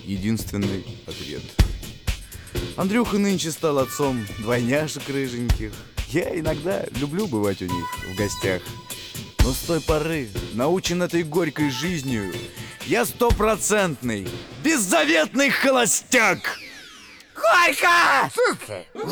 единственный ответ. Андрюха нынче стал отцом двойняшек рыженьких. Я иногда люблю бывать у них в гостях. Но с той поры, научен этой горькой жизнью, я стопроцентный, беззаветный холостяк! Горько! Слушай,